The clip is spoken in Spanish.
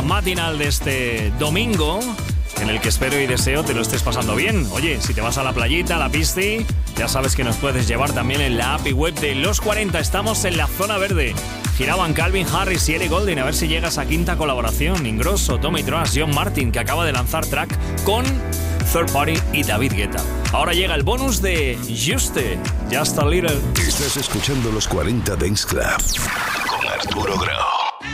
hora matinal de este domingo, en el que espero y deseo te lo estés pasando bien. Oye, si te vas a la playita, a la pisci, ya sabes que nos puedes llevar también en la app y web de Los 40. Estamos en la zona verde. Giraban Calvin Harris y Ellie Goulding, a ver si llegas a quinta colaboración. Ingrosso, Tommy Troas, John Martin, que acaba de lanzar track con Third Party y David Guetta. Ahora llega el bonus de Juste, Just a Little. Estás escuchando Los 40 Dance Club con Arturo Grau.